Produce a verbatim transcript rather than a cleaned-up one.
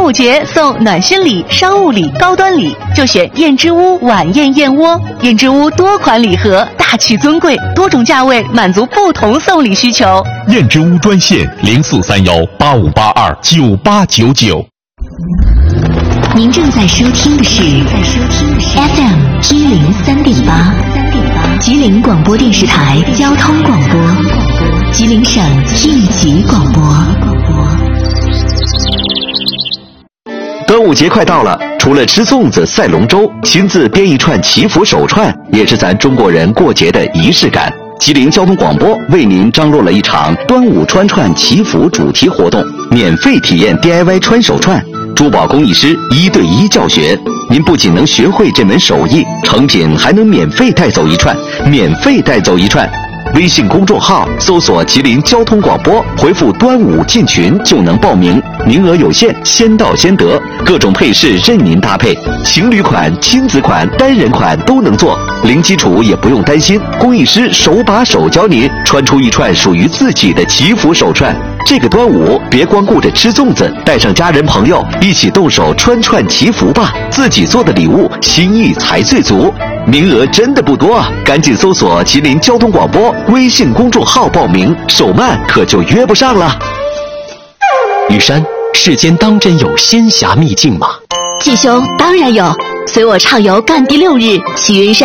端午节送暖心礼、商务礼、高端礼，就选燕之屋晚宴燕窝。燕之屋多款礼盒，大气尊贵，多种价位，满足不同送礼需求。 燕之屋专线零四三幺八五八二九八九九。 您正在收听的是 F M 一零三点八，吉林广播电视台交通广播，吉林省应急广播。 端午节快到了，除了吃粽子、赛龙舟，亲自编一串祈福手串，也是咱中国人过节的仪式感。吉林交通广播为您张罗了一场端午穿串祈福主题活动，免费体验 D I Y 穿手串，珠宝工艺师一对一教学。您不仅能学会这门手艺，成品还能免费带走一串，免费带走一串。微信公众号搜索吉林交通广播，回复端午进群就能报名，名额有限，先到先得，各种配饰任您搭配，情侣款、亲子款、单人款都能做，零基础也不用担心，工艺师手把手教您穿出一串属于自己的祈福手串。这个端午别光顾着吃粽子，带上家人朋友一起动手穿串祈福吧，自己做的礼物心意才最足。名额真的不多啊，赶紧搜索吉林交通广播微信公众号报名，手慢可就约不上了。 雨山，世间当真有仙侠秘境吗？ 季兄，当然有，随我畅游赣第六日，去云山